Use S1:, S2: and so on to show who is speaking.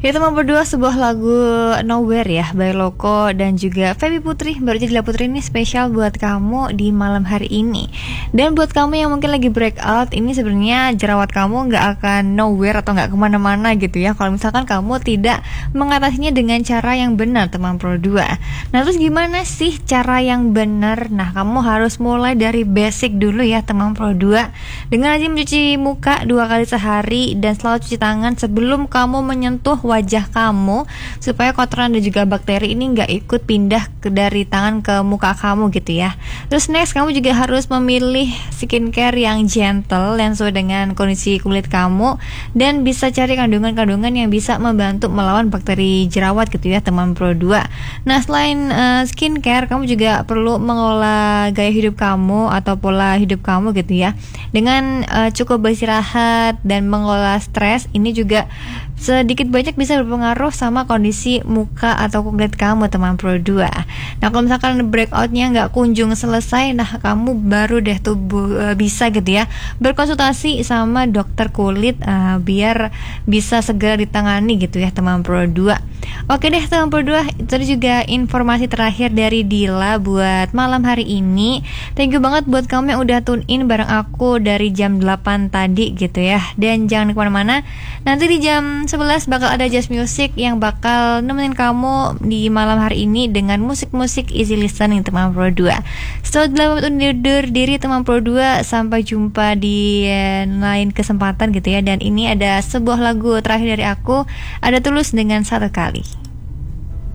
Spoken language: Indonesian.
S1: Itu teman berdua sebuah lagu Nowhere ya by Loko dan juga Feby Putri. Baru jadi Putri ini spesial buat kamu di malam hari ini. Dan buat kamu yang mungkin lagi breakout, ini sebenarnya jerawat kamu nggak akan nowhere atau nggak kemana-mana gitu ya kalau misalkan kamu tidak mengatasinya dengan cara yang benar, teman Pro 2. Nah terus gimana sih cara yang benar? Nah kamu harus mulai dari basic dulu ya teman Pro 2, dengan rajin mencuci muka 2 kali sehari dan selalu cuci tangan sebelum kamu menyentuh wajah kamu, supaya kotoran dan juga bakteri ini nggak ikut pindah dari tangan ke muka kamu gitu ya. Terus next, kamu juga harus memilih skincare yang gentle yang sesuai dengan kondisi kulit kamu dan bisa cari kandungan-kandungan yang bisa membantu melawan bakteri jerawat gitu ya teman Pro 2. Nah selain skincare, kamu juga perlu mengolah gaya hidup kamu atau pola hidup kamu gitu ya, dengan cukup beristirahat dan mengolah stres. Ini juga sedikit banyak bisa berpengaruh sama kondisi muka atau kulit kamu teman Pro 2. Nah kalau misalkan breakoutnya nggak kunjung selesai, nah kamu baru deh tuh bisa gitu ya berkonsultasi sama dokter kulit biar bisa segera ditangani gitu ya teman Pro 2. Oke deh teman Pro 2, itu juga informasi terakhir dari Dila buat malam hari ini. Thank you banget buat kamu yang udah tune in bareng aku dari jam 8 tadi gitu ya. Dan jangan kemana-mana, nanti di jam 11 bakal ada Just Music yang bakal nemenin kamu di malam hari ini dengan musik-musik easy listening teman Pro 2. Setelah undur diri teman Pro 2, sampai jumpa di lain kesempatan gitu ya. Dan ini ada sebuah lagu terakhir dari aku, ada Tulus dengan Satu Kali.